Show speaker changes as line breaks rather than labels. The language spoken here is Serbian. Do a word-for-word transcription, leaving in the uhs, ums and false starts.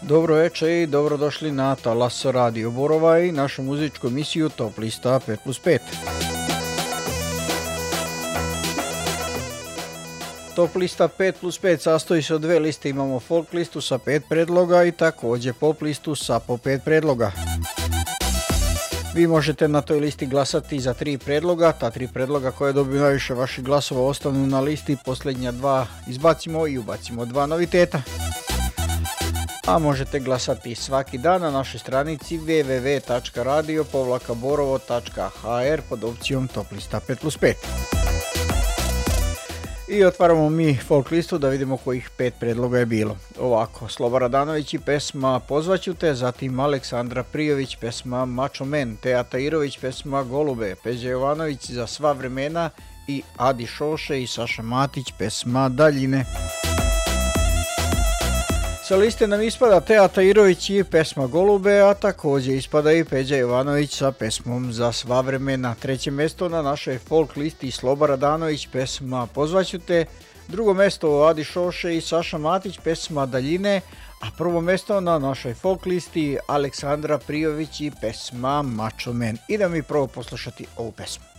Dobro večer i dobrodošli na Talas Radio Borova i našu muzičku emisiju Top lista pet plus pet. Top lista pet plus pet sastoji se od dve liste, imamo folk listu sa pet predloga i također pop listu sa po pet predloga. Vi možete na toj listi glasati za tri predloga, ta tri predloga koje dobiju najviše vaših glasova ostanu na listi, posljednja dva izbacimo i ubacimo dva noviteta. A možete glasati svaki dan na našoj stranici w w w tačka radio borovo tačka h r pod opcijom Top lista pet plus pet. I otvaramo mi folk listu da vidimo kojih pet predloga je bilo. Ovako, Sloba Radanović i pesma Pozvaću te, zatim Aleksandra Prijović pesma Macho Man, Teja Tairović pesma Golube, Peđa Jovanović Za sva vremena i Adi Šoše i Saša Matić pesma Daljine. Sa liste nam ispada Teja Tairović i pesma Golube, a također ispada i Peđa Jovanović sa pesmom Za sva vremena. Treće mjesto na našoj folk listi Sloba Radanović pesma Pozvaću te, drugo mjesto Adi Šoše i Saša Matić pesma Daljine, a prvo mjesto na našoj folk listi Aleksandra Prijović i pesma Macho Man. Idemo mi prvo poslušati ovu pesmu.